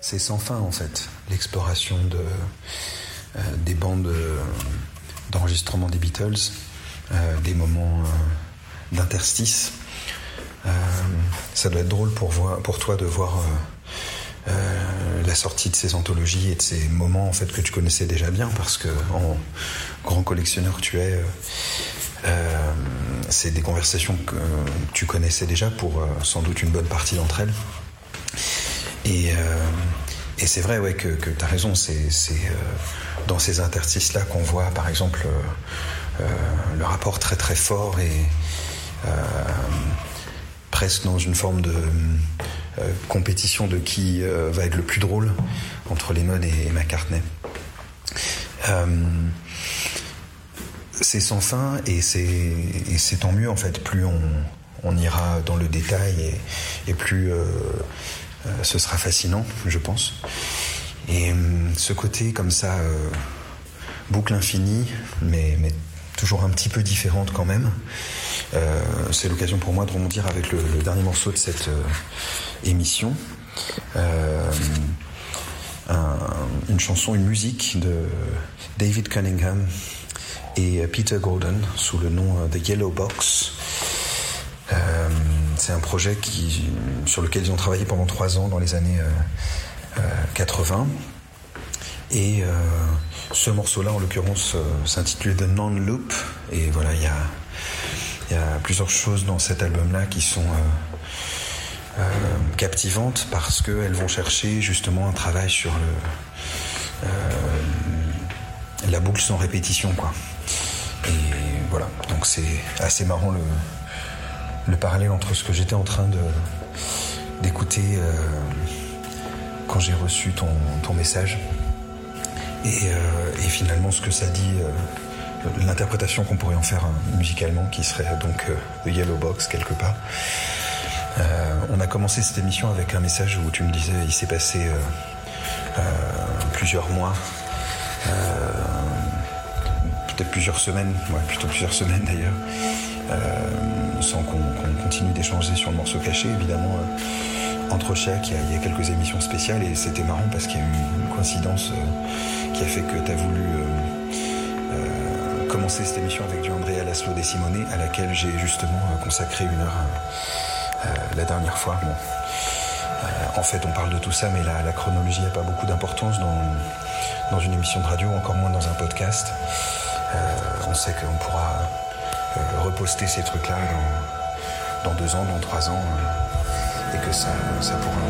c'est sans fin en fait, l'exploration des bandes d'enregistrement des Beatles, des moments d'interstice. Ça doit être drôle pour toi de voir la sortie de ces anthologies et de ces moments en fait que tu connaissais déjà bien, parce que en grand collectionneur que tu es, c'est des conversations que tu connaissais déjà pour sans doute une bonne partie d'entre elles. Et c'est vrai ouais, que tu as raison, c'est dans ces interstices-là qu'on voit par exemple le rapport très très fort et presque dans une forme de compétition de qui va être le plus drôle entre Lennon et McCartney. C'est sans fin et c'est tant mieux en fait, plus on ira dans le détail et plus ce sera fascinant, je pense. Et ce côté comme ça, boucle infinie, mais toujours un petit peu différente quand même, c'est l'occasion pour moi de rebondir avec le dernier morceau de cette émission. Une chanson, une musique de David Cunningham et Peter Gordon sous le nom The Yellow Box. C'est un projet sur lequel ils ont travaillé pendant 3 ans dans les années 80. Et ce morceau-là, en l'occurrence, s'intitule The Non-Loop. Et voilà, il y a plusieurs choses dans cet album-là qui sont captivantes parce qu'elles vont chercher justement un travail sur la boucle sans répétition, quoi. Et voilà, donc c'est assez marrant le parallèle entre ce que j'étais en train d'écouter quand j'ai reçu ton message et finalement ce que ça dit, l'interprétation qu'on pourrait en faire musicalement, qui serait donc The Yellow Box quelque part. On a commencé cette émission avec un message où tu me disais il s'est passé plusieurs mois, peut-être plusieurs semaines, plutôt plusieurs semaines d'ailleurs, sans qu'on continue d'échanger sur le morceau caché. Évidemment, entre chaque, il y a quelques émissions spéciales et c'était marrant parce qu'il y a eu une coïncidence qui a fait que tu as voulu commencer cette émission avec du Andrea Laszlo De Simone, à laquelle j'ai justement consacré 1 heure la dernière fois. Bon. En fait, on parle de tout ça, mais la chronologie n'a pas beaucoup d'importance dans une émission de radio, encore moins dans un podcast. On sait qu'on pourra reposter ces trucs-là dans 2 ans, dans 3 ans, et que ça pourra